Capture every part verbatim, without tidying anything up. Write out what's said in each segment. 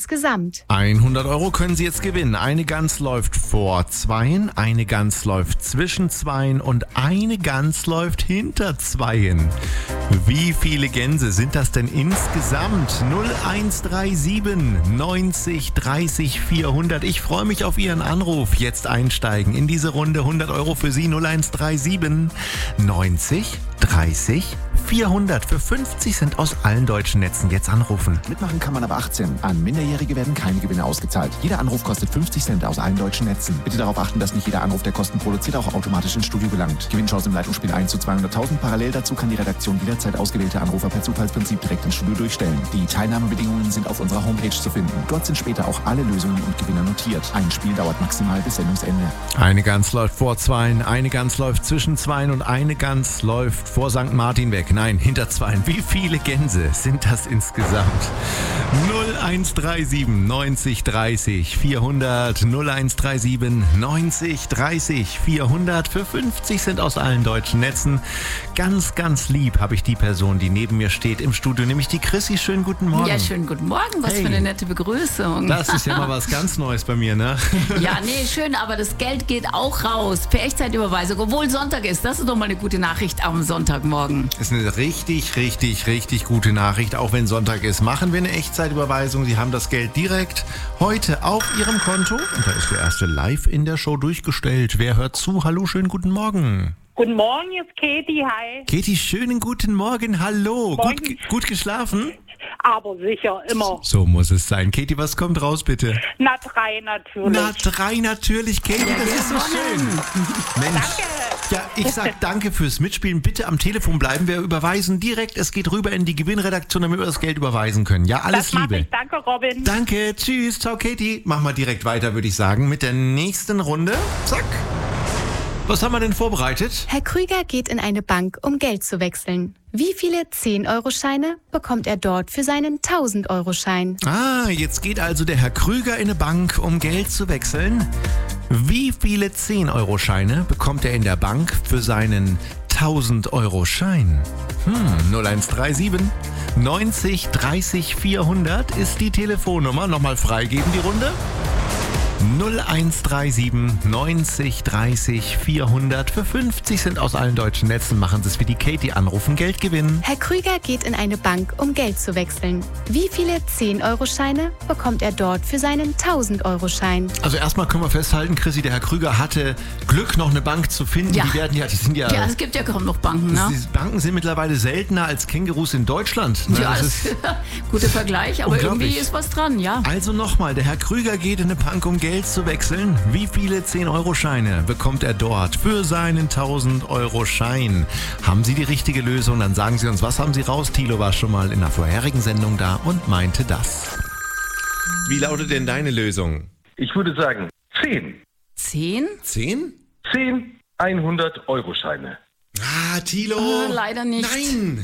insgesamt? hundert Euro können Sie jetzt gewinnen. Eine Gans läuft vor Zweien, eine Gans läuft zwischen Zweien und eine Gans läuft hinter Zweien. Wie viele Gänse sind das denn insgesamt? null eins drei sieben neunzig dreißig vierhundert. Ich freue mich auf Ihren Anruf. Jetzt einsteigen in diese Runde. hundert Euro für Sie. null eins drei sieben neunzig dreißig vierhundert. Für fünfzig Cent aus allen deutschen Netzen jetzt anrufen. Mitmachen kann man ab achtzehn. An Minderjährige werden keine Gewinne ausgezahlt. Jeder Anruf kostet fünfzig Cent aus allen deutschen Netzen. Bitte darauf achten, dass nicht jeder Anruf, der Kosten produziert, auch automatisch ins Studio gelangt. Gewinnchance im Leitungsspiel eins zu zweihunderttausend. Parallel dazu kann die Redaktion jederzeit ausgewählte Anrufer per Zufallsprinzip direkt ins Studio durchstellen. Die Teilnahmebedingungen sind auf unserer Homepage zu finden. Dort sind später auch alle Lösungen und Gewinner notiert. Ein Spiel dauert maximal bis Sendungsende. Eine Gans läuft vor Zweien, eine Gans läuft zwischen Zweien und eine Gans läuft vor Sankt Martin weg. Nein, hinter Zweien. Wie viele Gänse sind das insgesamt? null eins drei sieben neunzig dreißig vierhundert. null eins drei sieben neunzig dreißig vierhundert. Für fünfzig Cent aus allen deutschen Netzen. Ganz, ganz lieb habe ich die Person, die neben mir steht im Studio, nämlich die Chrissy. Schönen guten Morgen. Ja, schönen guten Morgen. Was Hey. für eine nette Begrüßung. Das ist ja mal was ganz Neues bei mir, ne? Ja, nee, schön, aber das Geld geht auch raus. Per Echtzeitüberweisung, obwohl Sonntag ist. Das ist doch mal eine gute Nachricht am Sonntagmorgen. Ist eine richtig, richtig, richtig gute Nachricht. Auch wenn Sonntag ist, machen wir eine Echtzeitüberweisung. Sie haben das Geld direkt heute auf Ihrem Konto. Und da ist der erste live in der Show durchgestellt. Wer hört zu? Hallo, schönen guten Morgen. Guten Morgen, jetzt Katie, hi. Katie, schönen guten Morgen. Hallo. Morgen. Gut, ge- gut geschlafen? Aber sicher, immer. So muss es sein. Katie, was kommt raus, bitte? Na, drei natürlich. Na, drei natürlich, Katie, das ist so schön. Mensch. Danke. Ja, ich sag danke fürs Mitspielen. Bitte am Telefon bleiben. Wir überweisen direkt. Es geht rüber in die Gewinnredaktion, damit wir das Geld überweisen können. Ja, alles Das mach Liebe. ich. Danke, Robin. Danke, tschüss, ciao Katie. Mach mal direkt weiter, würde ich sagen, mit der nächsten Runde. Zack. Was haben wir denn vorbereitet? Herr Krüger geht in eine Bank, um Geld zu wechseln. Wie viele zehn-Euro-Scheine bekommt er dort für seinen tausend-Euro-Schein? Ah, jetzt geht also der Herr Krüger in eine Bank, um Geld zu wechseln. Wie viele zehn-Euro-Scheine bekommt er in der Bank für seinen tausend-Euro-Schein? Hm, null eins drei sieben neunzig dreißig vierhundert ist die Telefonnummer. Nochmal freigeben die Runde. null eins drei sieben neunzig dreißig vierhundert. Für fünfzig Cent aus allen deutschen Netzen machen Sie es wie die Katie anrufen. Geld gewinnen. Herr Krüger geht in eine Bank, um Geld zu wechseln. Wie viele zehn-Euro-Scheine bekommt er dort für seinen tausend-Euro-Schein? Also erstmal können wir festhalten, Chrissy, der Herr Krüger hatte Glück, noch eine Bank zu finden. Ja. Die werden ja, die sind ja... Ja, es gibt ja kaum noch Banken, ne? Die Banken sind mittlerweile seltener als Kängurus in Deutschland. Ne? Ja, Das das ist ist guter Vergleich, aber unglaublich. irgendwie ist was dran, ja. also nochmal, der Herr Krüger geht in eine Bank, um Geld zu wechseln. Wie viele zehn-Euro-Scheine bekommt er dort für seinen tausend-Euro-Schein? Haben Sie die richtige Lösung? Dann sagen Sie uns, was haben Sie raus? Thilo war schon mal in der vorherigen Sendung da und meinte das. Wie lautet denn deine Lösung? Ich würde sagen zehn. Zehn? Zehn? zehn hundert-Euro-Scheine. Ah, Thilo. Äh, leider nicht. Nein.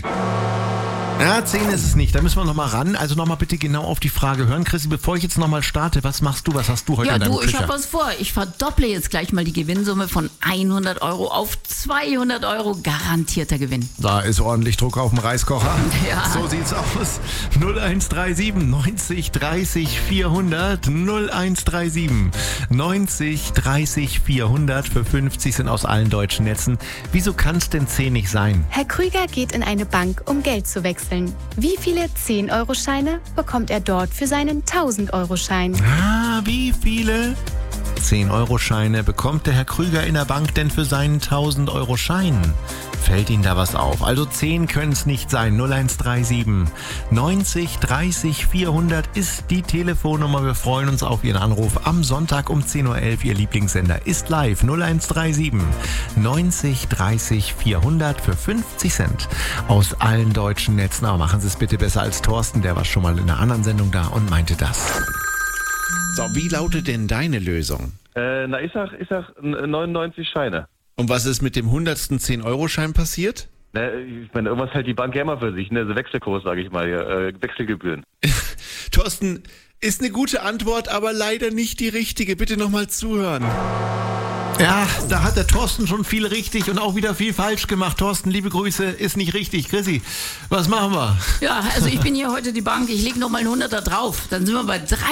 Ja, zehn ist es nicht. Da müssen wir nochmal ran. Also nochmal bitte genau auf die Frage hören. Chrissy, bevor ich jetzt nochmal starte, was machst du? Was hast du heute Ja, an deinem du, ich Kücher? habe was vor. Ich verdopple jetzt gleich mal die Gewinnsumme von hundert Euro auf zweihundert Euro. Garantierter Gewinn. Da ist ordentlich Druck auf dem Reiskocher. Ja. So sieht's aus. null eins drei sieben neunzig dreißig vierhundert. null eins drei sieben neunzig dreißig vierhundert. Für fünfzig sind aus allen deutschen Netzen. Wieso kann's denn zehn nicht sein? Herr Krüger geht in eine Bank, um Geld zu wechseln. Wie viele zehn-Euro-Scheine bekommt er dort für seinen tausend-Euro-Schein? Ah, wie viele zehn-Euro-Scheine bekommt der Herr Krüger in der Bank denn für seinen tausend-Euro-Schein? Fällt Ihnen da was auf? Also zehn können es nicht sein. null eins drei sieben neunzig dreißig vierhundert ist die Telefonnummer. Wir freuen uns auf Ihren Anruf am Sonntag um zehn Uhr elf. Ihr Lieblingssender ist live. null eins drei sieben neunzig dreißig vierhundert für fünfzig Cent aus allen deutschen Netzen. Aber machen Sie es bitte besser als Thorsten. Der war schon mal in einer anderen Sendung da und meinte das. So, wie lautet denn deine Lösung? Äh, na, ich sag, ich sag neunundneunzig Scheine. Und was ist mit dem hundertsten zehn-Euro-Schein passiert? Ne, ich meine, irgendwas hält die Bank ja immer für sich, ne? So Wechselkurs, sage ich mal, äh, Wechselgebühren. Thorsten, ist eine gute Antwort, aber leider nicht die richtige. Bitte nochmal zuhören. Ja, da hat der Thorsten schon viel richtig und auch wieder viel falsch gemacht. Thorsten, liebe Grüße, ist nicht richtig. Chrissy, was machen wir? Ja, also ich bin hier heute die Bank. Ich lege nochmal einen Hunderter drauf. Dann sind wir bei drei.